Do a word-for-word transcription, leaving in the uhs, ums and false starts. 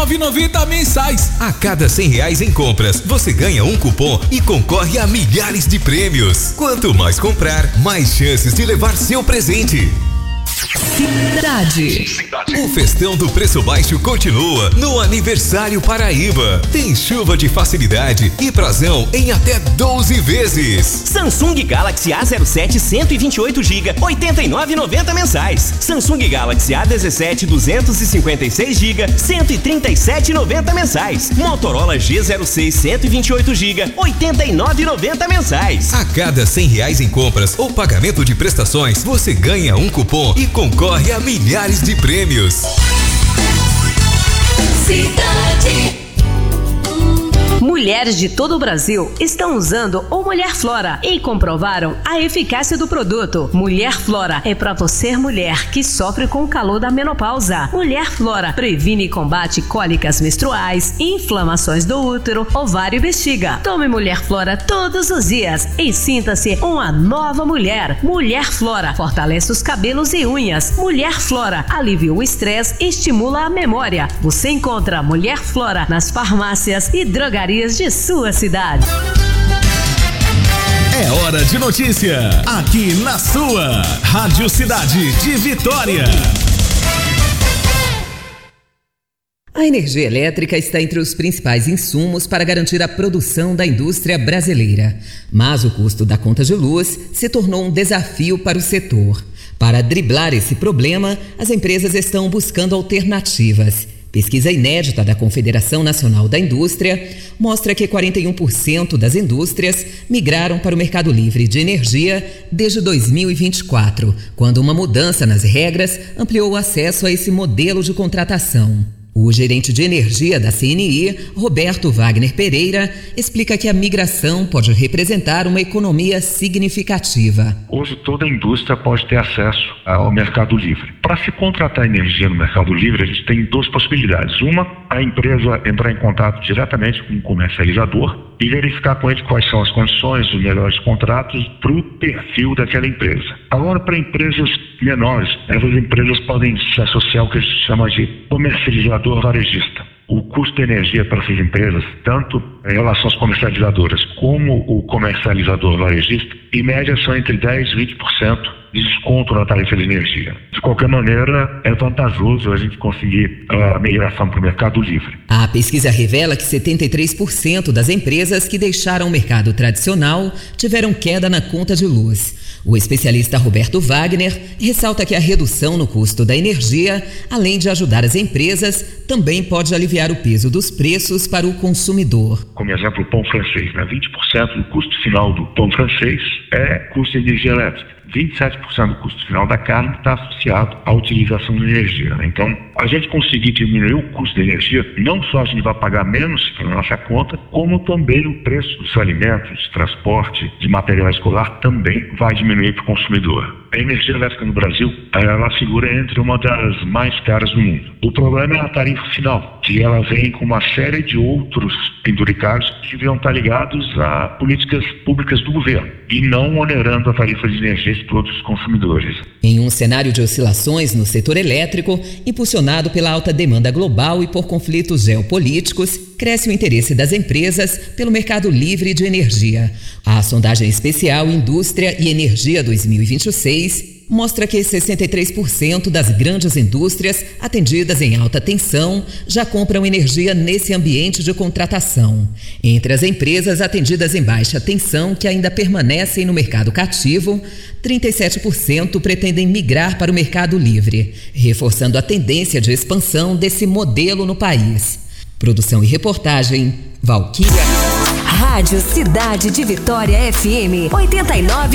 nove reais e noventa centavos mensais. A cada cem reais em compras, você ganha um cupom e concorre a milhares de prêmios. Quanto mais comprar, mais chances de levar seu presente. Cidade. O festão do preço baixo continua no Aniversário Paraíba. Tem chuva de facilidade e prazão em até doze vezes. Samsung Galaxy A zero sete cento e vinte e oito gigas, oitenta e nove reais e noventa centavos mensais. Samsung Galaxy A dezessete duzentos e cinquenta e seis gigas, cento e trinta e sete reais e noventa centavos mensais. Motorola G zero seis cento e vinte e oito gigas, oitenta e nove reais e noventa centavos mensais. A cada cem reais em compras ou pagamento de prestações, você ganha um cupom e concorre a milhares de prêmios. Cidade. Mulheres de todo o Brasil estão usando o Mulher Flora e comprovaram a eficácia do produto. Mulher Flora é para você, mulher que sofre com o calor da menopausa. Mulher Flora previne e combate cólicas menstruais, inflamações do útero, ovário e bexiga. Tome Mulher Flora todos os dias e sinta-se uma nova mulher. Mulher Flora fortalece os cabelos e unhas. Mulher Flora alivia o estresse e estimula a memória. Você encontra Mulher Flora nas farmácias e drogarias de sua cidade. É hora de notícia, aqui na sua Rádio Cidade de Vitória. A energia elétrica está entre os principais insumos para garantir a produção da indústria brasileira. Mas o custo da conta de luz se tornou um desafio para o setor. Para driblar esse problema, as empresas estão buscando alternativas. Pesquisa inédita da Confederação Nacional da Indústria mostra que quarenta e um por cento das indústrias migraram para o mercado livre de energia desde dois mil e vinte e quatro, quando uma mudança nas regras ampliou o acesso a esse modelo de contratação. O gerente de energia da C N I, Roberto Wagner Pereira, explica que a migração pode representar uma economia significativa. Hoje toda a indústria pode ter acesso ao mercado livre. Para se contratar energia no mercado livre, a gente tem duas possibilidades. Uma, a empresa entrar em contato diretamente com o comercializador e verificar com ele quais são as condições, os melhores contratos para o perfil daquela empresa. Agora, para empresas menores, essas empresas podem se associar ao que a gente chama de comercializador varejista. O custo de energia para essas empresas, tanto em relação às comercializadoras como o comercializador varejista, em média são entre dez e vinte por cento de desconto na tarifa de energia. De qualquer maneira, é vantajoso a gente conseguir a migração para o mercado livre. A pesquisa revela que setenta e três por cento das empresas que deixaram o mercado tradicional tiveram queda na conta de luz. O especialista Roberto Wagner ressalta que a redução no custo da energia, além de ajudar as empresas, também pode aliviar o peso dos preços para o consumidor. Como exemplo, o pão francês, né? vinte por cento do custo final do pão francês é custo de energia elétrica. vinte e sete por cento do custo final da carne está associado à utilização de energia. Né? Então, a gente conseguir diminuir o custo de energia, não só a gente vai pagar menos na nossa conta, como também o preço dos alimentos, de transporte, de material escolar também vai diminuir para o consumidor. A energia elétrica no Brasil, ela figura entre uma das mais caras do mundo. O problema é a tarifa final, que ela vem com uma série de outros penduricados que deviam estar ligados a políticas públicas do governo e não onerando a tarifa de energia de todos os consumidores. Em um cenário de oscilações no setor elétrico, impulsionado pela alta demanda global e por conflitos geopolíticos, cresce o interesse das empresas pelo mercado livre de energia. A sondagem especial Indústria e Energia dois mil e vinte e seis mostra que sessenta e três por cento das grandes indústrias atendidas em alta tensão já compram energia nesse ambiente de contratação. Entre as empresas atendidas em baixa tensão que ainda permanecem no mercado cativo, trinta e sete por cento pretendem migrar para o mercado livre, reforçando a tendência de expansão desse modelo no país. Produção e reportagem, Valquíria. Rádio Cidade de Vitória F M oitenta e nove